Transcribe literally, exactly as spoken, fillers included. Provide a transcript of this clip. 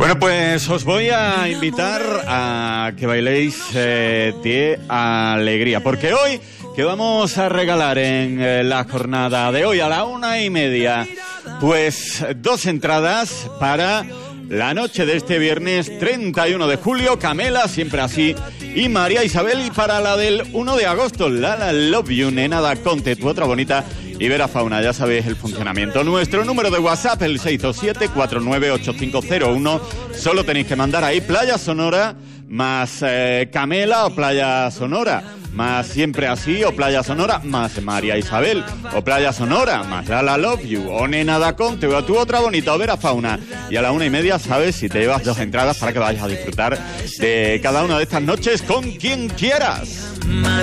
Bueno, pues os voy a invitar a que bailéis eh, de alegría, porque hoy que vamos a regalar en eh, la jornada de hoy a la una y media, pues dos entradas para la noche de este viernes treinta y uno de julio, Camela, Siempre Así, y María Isabel, y para la del uno de agosto, Lala Love You, Nena da Conte, Tu Otra Bonita, y Vera Fauna. Ya sabéis el funcionamiento. Nuestro número de WhatsApp, el seis dos siete, cuatro nueve ocho cinco cero uno. Solo tenéis que mandar ahí Playa Sonora más eh, Camela, o Playa Sonora más Siempre Así, o Playa Sonora más María Isabel, o Playa Sonora más Lala Love You, o Nena da Conte, o Tu Otra Bonita, o Vera Fauna. Y a la una y media sabes si te llevas dos entradas para que vayas a disfrutar de cada una de estas noches con quien quieras.